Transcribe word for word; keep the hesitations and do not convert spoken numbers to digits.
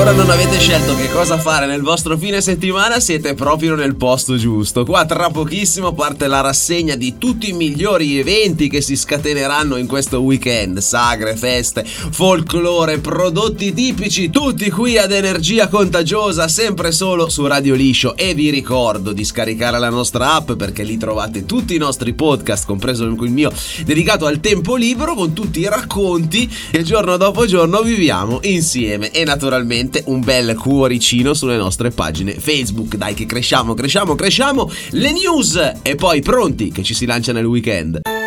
ancora non avete scelto che cosa fare nel vostro fine settimana, siete proprio nel posto giusto. Qua tra pochissimo parte la rassegna di tutti i migliori eventi che si scateneranno in questo weekend. Sagre, feste, folklore, prodotti tipici, tutti qui ad Energia Contagiosa, sempre solo su Radio Liscio. E vi ricordo di scaricare la nostra app, perché lì trovate tutti i nostri podcast, compreso il mio dedicato al tempo libero, con tutti i racconti che giorno dopo giorno viviamo insieme, e naturalmente un bel cuoricino sulle nostre pagine Facebook. Dai che cresciamo, cresciamo, cresciamo. Le news e poi pronti che ci si lancia nel weekend.